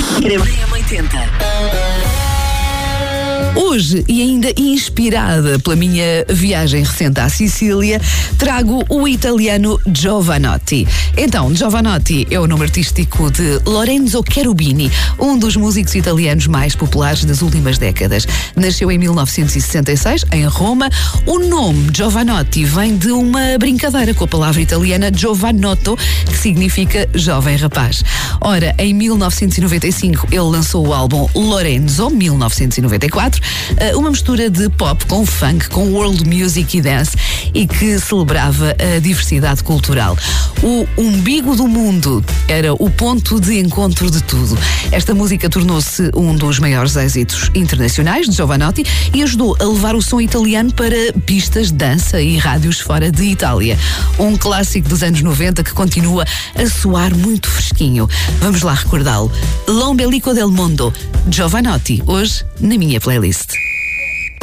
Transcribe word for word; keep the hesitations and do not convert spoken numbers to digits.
oitenta. Hoje, e ainda inspirada pela minha viagem recente à Sicília, trago o italiano Jovanotti. Então, Jovanotti é o nome artístico de Lorenzo Cherubini, um dos músicos italianos mais populares das últimas décadas. Nasceu em mil novecentos e sessenta e seis, em Roma. O nome Jovanotti vem de uma brincadeira com a palavra italiana Giovanotto, que significa jovem rapaz. Ora, em mil novecentos e noventa e cinco, ele lançou o álbum Lorenzo, mil novecentos e noventa e quatro, uma mistura de pop com funk, com world music e dance, e que celebrava a diversidade cultural. O umbigo do mundo era o ponto de encontro de tudo. Esta música tornou-se um dos maiores êxitos internacionais de Jovanotti e ajudou a levar o som italiano para pistas de dança e rádios fora de Itália. Um clássico dos anos noventa que continua a soar muito fresquinho. Vamos lá recordá-lo. L'ombelico del mondo, Jovanotti, hoje na minha playlist.